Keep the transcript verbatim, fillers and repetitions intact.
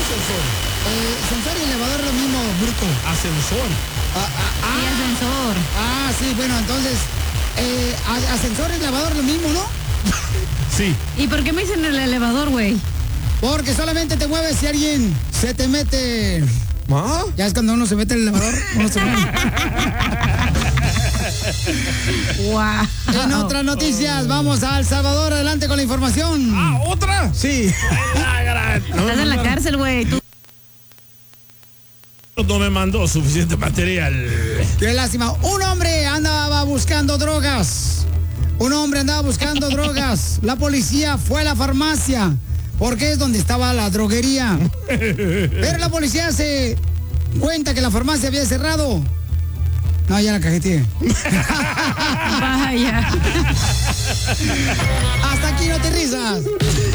ascensor? Eh, ascensor y elevador es lo mismo, bruto. Ascensor. Ah, ah, ah. Sí, ascensor. Ah, sí, bueno, entonces, eh, a- ascensor y elevador es lo mismo, ¿no? Sí. ¿Y por qué me dicen el elevador, güey? Porque solamente te mueves si alguien se te mete. ¿Ah? Ya es cuando uno se mete en el elevador, uno se mete. Wow. En otras noticias, vamos a El Salvador, adelante con la información. Ah, ¿otra? Sí. Estás en la cárcel, güey. Tú... No me mandó suficiente material. Qué lástima. Un hombre andaba buscando drogas. Un hombre andaba buscando drogas. La policía fue a la farmacia, porque es donde estaba la droguería. Pero la policía se cuenta que la farmacia había cerrado. No, ya la cajeteé. Vaya. Hasta aquí no te risas.